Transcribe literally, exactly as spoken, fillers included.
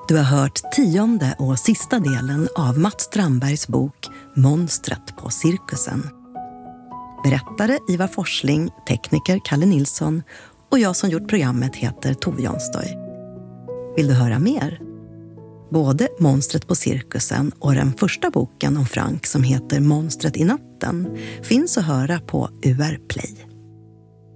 Du har hört tionde och sista delen av Mats Strandbergs bok Monstret på cirkusen. Berättare Ivar Forsling, tekniker Kalle Nilsson och jag som gjort programmet heter Tove Janstorp. Vill du höra mer? Både Monstret på cirkusen och den första boken om Frank som heter Monstret i natten finns att höra på U R Play.